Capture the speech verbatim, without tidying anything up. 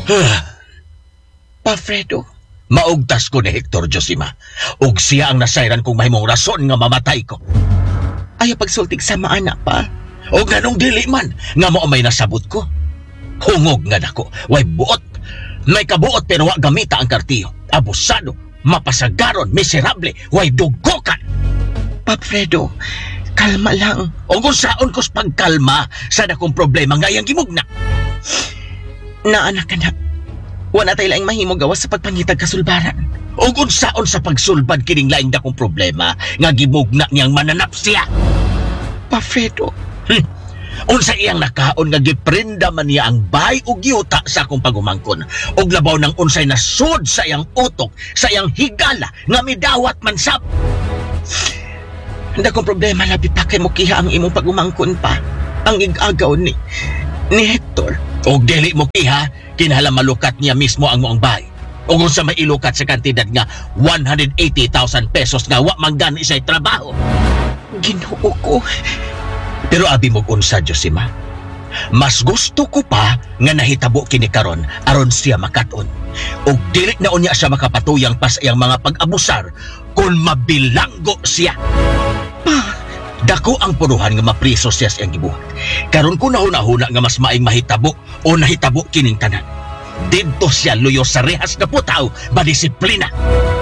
Pa Fredo, maugtas ko ni Hector Josima. Ug siya ang nasayran kong mahimong rason nga mamatay ko. ayaw pagsultig sa maana pa. O ganong dili man, nga mo may nasabot ko. Hungog nga nako, way buot. May kabuot pero wa gamita ang kartiyo. Abusado, mapasagaron, miserable, way dugokan. Pa Fredo, kalma lang. O kung saon ko's pagkalma, sana kong problema nga yung gimugna. Naanak ka na. Wala tayo laing mahimong gawas sa pagpangitag kasulbaran. O kung saon sa pagsulbad kining laing dakong problema, nga gimugna niyang mananap siya. Pa Fredo, Hmm. Unsa iyang nakaon nga giprenda man niya ang bay ug yuta sa akong pagumangkon. Og labaw ng unsay nasud sa iyang utok, sa iyang higala nga midawat man sab. hindi akong problema labi pa kay mo kiha ang imong pagumangkon pa. Ang igagaw ni, ni Hector. Og dili mo kiha, kinahanglan malukat niya mismo ang moang bay. Og unsa may ilukat sa kantidad nga one hundred eighty thousand pesos nga wa manggani sa trabaho. Ginoo ko. Pero abi mo unsa, Josima, mas gusto ko pa nga nahitabo kini karon aron siya makaton. Og dili na unya siya makapatuyang pa sa iyang mga pag-abusar kung mabilanggo siya. Pa, Dako ang puruhan nga mapriso siya sa iyang gibuhat. Karon ko nahuna-huna nga mas maing mahitabo o nahitabo kining tanan. Didto siya luyo sa rehas na putaw ba disiplina.